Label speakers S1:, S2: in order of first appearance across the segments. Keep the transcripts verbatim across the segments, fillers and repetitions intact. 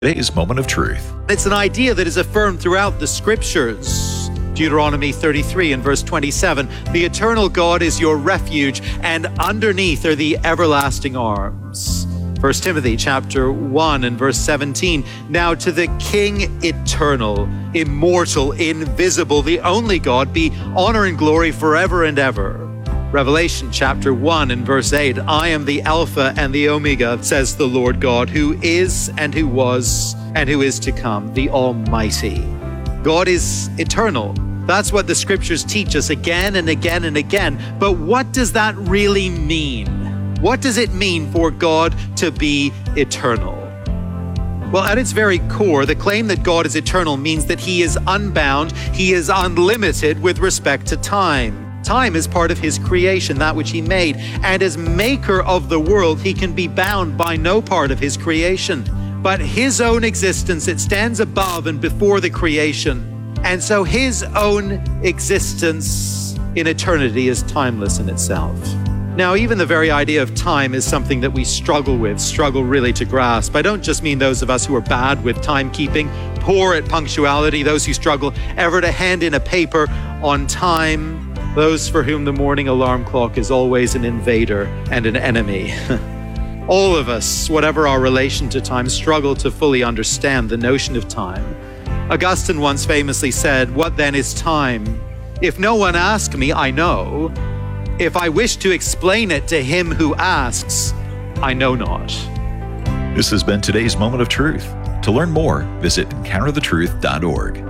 S1: Today's Moment of Truth.
S2: It's an idea that is affirmed throughout the scriptures. Deuteronomy thirty-three and verse twenty-seven, the eternal God is your refuge, and underneath are the everlasting arms. First Timothy chapter one and verse seventeen, now to the King eternal, immortal, invisible, the only God, be honor and glory forever and ever. Revelation chapter one and verse eight, I am the Alpha and the Omega, says the Lord God, who is and who was and who is to come, the Almighty. God is eternal. That's what the scriptures teach us again and again and again. But what does that really mean? What does it mean for God to be eternal? Well, at its very core, the claim that God is eternal means that he is unbound, he is unlimited with respect to time. Time is part of his creation, that which he made. And as maker of the world, he can be bound by no part of his creation. But his own existence, it stands above and before the creation. And so his own existence in eternity is timeless in itself. Now, even the very idea of time is something that we struggle with, struggle really to grasp. I don't just mean those of us who are bad with timekeeping, poor at punctuality, those who struggle ever to hand in a paper on time, those for whom the morning alarm clock is always an invader and an enemy. All of us, whatever our relation to time, struggle to fully understand the notion of time. Augustine once famously said, "What then is time? If no one asks me, I know. If I wish to explain it to him who asks, I know not."
S1: This has been today's Moment of Truth. To learn more, visit encounter the truth dot org.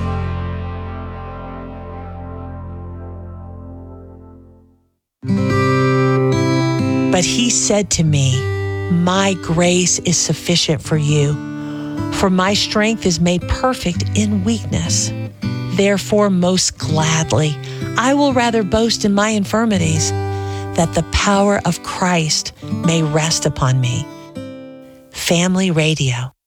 S3: But he said to me, my grace is sufficient for you, for my strength is made perfect in weakness. Therefore, most gladly, I will rather boast in my infirmities, that the power of Christ may rest upon me. Family Radio.